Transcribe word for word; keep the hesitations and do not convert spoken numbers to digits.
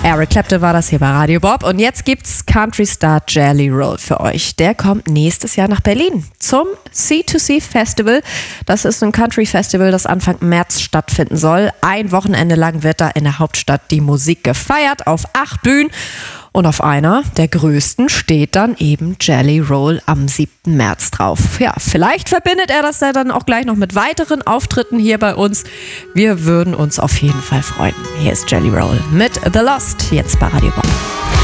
Eric Clapton war das hier bei Radio Bob. Und jetzt gibt's Country Star Jelly Roll für euch. Der kommt nächstes Jahr nach Berlin zum C zwei C Festival. Das ist ein Country Festival, das Anfang März stattfinden soll. Ein Wochenende lang wird da in der Hauptstadt die Musik gefeiert auf acht Bühnen. Und auf einer der größten steht dann eben Jelly Roll am siebten März drauf. Ja, vielleicht verbindet er das ja dann auch gleich noch mit weiteren Auftritten hier bei uns. Wir würden uns auf jeden Fall freuen. Hier ist Jelly Roll mit The Lost, jetzt bei Radio Bob.